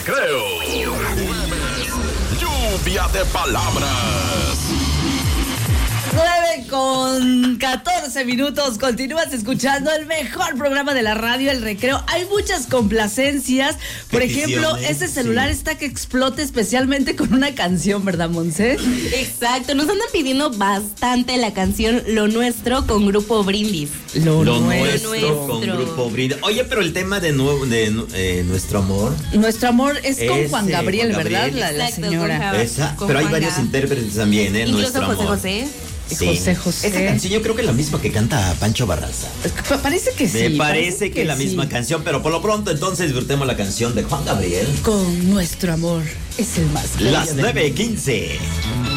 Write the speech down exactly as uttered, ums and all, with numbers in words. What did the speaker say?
recreo. Jueves, lluvia de palabras. nueve con catorce minutos. Continúas escuchando el mejor programa de la radio, El Recreo. Hay muchas complacencias. Por ejemplo, ese celular sí. está que explota, especialmente con una canción, ¿verdad, Monse? Exacto. Nos andan pidiendo bastante la canción Lo Nuestro con Grupo Brindis. Lo, Lo nuestro, nuestro con Grupo Brindis. Oye, pero el tema de, nuevo, de eh, Nuestro Amor. Nuestro Amor es con Ese, Juan Gabriel, Juan Gabriel. ¿verdad? La, la Exacto, señora. con, Esa, con pero hay Juan varios Gab. intérpretes también, ¿eh? Incluso Nuestro José Amor. José. Sí. José José. Esta canción yo creo que es la misma que canta Pancho Barraza. Parece que sí. Me parece, parece que, que es la sí. misma canción, pero por lo pronto entonces disfrutemos la canción de Juan Gabriel. Con Nuestro Amor es el más bello Las del nueve mundo. quince.